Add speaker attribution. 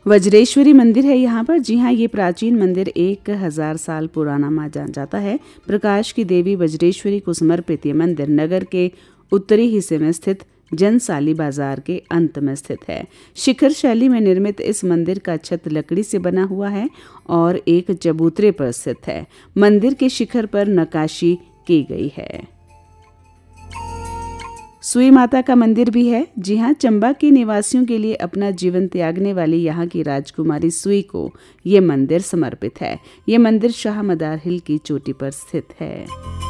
Speaker 1: वज्रेश्वरी मंदिर है यहाँ पर। जी हाँ, ये प्राचीन मंदिर 1000 साल पुराना माना जाता है। प्रकाश की देवी वज्रेश्वरी को समर्पित ये मंदिर नगर के उत्तरी हिस्से में स्थित जनसाली बाजार के अंत में स्थित है। शिखर शैली में निर्मित इस मंदिर का छत लकड़ी से बना हुआ है और एक चबूतरे पर स्थित है। मंदिर के शिखर पर नक्काशी की गई है। सुई माता का मंदिर भी है। जी हाँ, चंबा के निवासियों के लिए अपना जीवन त्यागने वाली यहाँ की राजकुमारी सुई को ये मंदिर समर्पित है। ये मंदिर शाह मदार हिल की चोटी पर स्थित है।